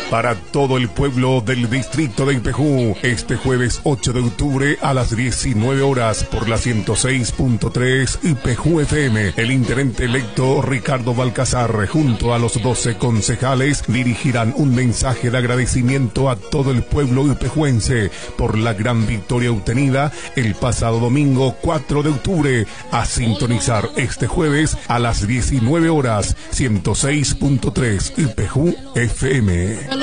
para todo el pueblo del distrito de Ipejú, este jueves 8 de octubre a las 19 horas por la 106.3 Ipejú FM. El intendente electo Ricardo Balcazar junto a los 12 concejales dirigirán un mensaje de agradecimiento a todo el pueblo ipejuense por la gran victoria obtenida el pasado domingo 4 de octubre. A sintonizar este jueves a las 19 horas 106.3 Ipejú FM.